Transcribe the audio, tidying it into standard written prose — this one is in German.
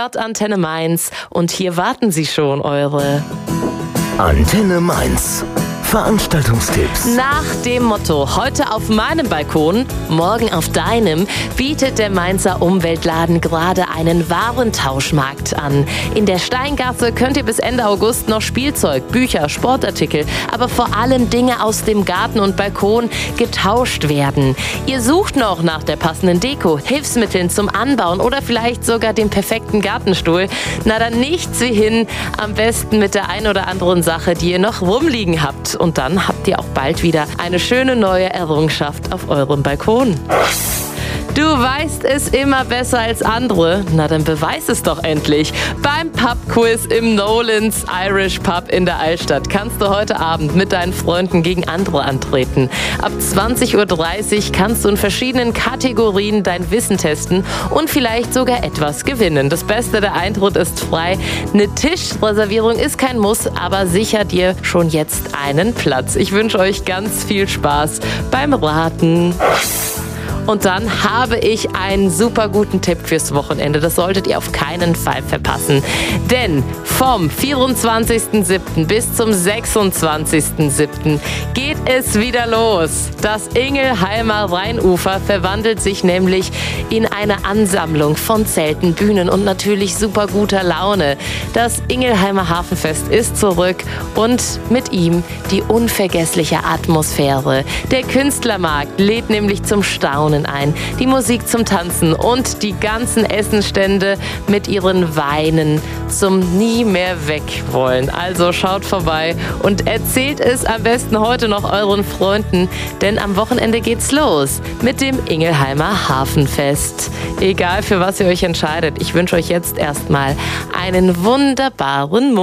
hört Antenne Mainz und hier warten sie schon, eure Antenne Mainz. Veranstaltungstipps. Nach dem Motto, heute auf meinem Balkon, morgen auf deinem, bietet der Mainzer Umweltladen gerade einen Warentauschmarkt an. In der Steingasse könnt ihr bis Ende August noch Spielzeug, Bücher, Sportartikel, aber vor allem Dinge aus dem Garten und Balkon getauscht werden. Ihr sucht noch nach der passenden Deko, Hilfsmitteln zum Anbauen oder vielleicht sogar dem perfekten Gartenstuhl. Na dann nichts wie hin, am besten mit der ein oder anderen Sache, die ihr noch rumliegen habt. Und dann habt ihr auch bald wieder eine schöne neue Errungenschaft auf eurem Balkon. Du weißt es immer besser als andere. Na, dann beweis es doch endlich. Beim Pub-Quiz im Nolan's Irish Pub in der Altstadt kannst du heute Abend mit deinen Freunden gegen andere antreten. Ab 20:30 Uhr kannst du in verschiedenen Kategorien dein Wissen testen und vielleicht sogar etwas gewinnen. Das Beste, der Eintritt ist frei. Eine Tischreservierung ist kein Muss, aber sicher dir schon jetzt einen Platz. Ich wünsche euch ganz viel Spaß beim Raten. Und dann habe ich einen super guten Tipp fürs Wochenende. Das solltet ihr auf keinen Fall verpassen. Denn vom 24.07. bis zum 26.07. geht es wieder los. Das Ingelheimer Rheinufer verwandelt sich nämlich in eine Ansammlung von Zelten, Bühnen und natürlich super guter Laune. Das Ingelheimer Hafenfest ist zurück und mit ihm die unvergessliche Atmosphäre. Der Künstlermarkt lädt nämlich zum Staunen ein, die Musik zum Tanzen und die ganzen Essenstände mit ihren Weinen zum nie mehr weg wollen. Also schaut vorbei und erzählt es am besten heute noch euren Freunden, denn am Wochenende geht's los mit dem Ingelheimer Hafenfest. Egal für was ihr euch entscheidet, ich wünsche euch jetzt erstmal einen wunderbaren Monat.